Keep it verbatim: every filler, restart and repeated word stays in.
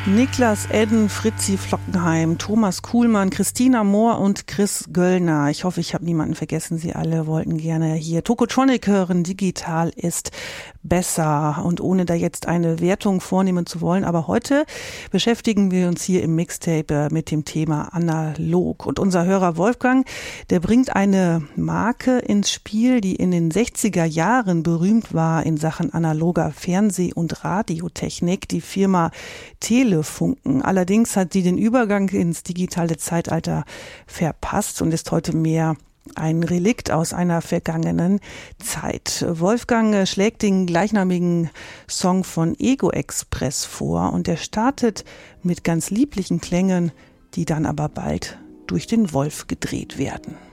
Niklas Edden, Fritzi Flockenheim, Thomas Kuhlmann, Christina Mohr und Chris Göllner. Ich hoffe, ich habe niemanden vergessen. Sie alle wollten gerne hier Tokotronic hören. Digital ist besser. Und ohne da jetzt eine Wertung vornehmen zu wollen, aber heute beschäftigen wir uns hier im Mixtape mit dem Thema analog. Und unser Hörer Wolfgang, der bringt eine Marke ins Spiel, die in den sechziger Jahren berühmt war in Sachen analoger Fernseh- und Radiotechnik, die Firma Telefunken. Allerdings hat sie den Übergang ins digitale Zeitalter verpasst und ist heute mehr ein Relikt aus einer vergangenen Zeit. Wolfgang schlägt den gleichnamigen Song von Ego Express vor und er startet mit ganz lieblichen Klängen, die dann aber bald durch den Wolf gedreht werden.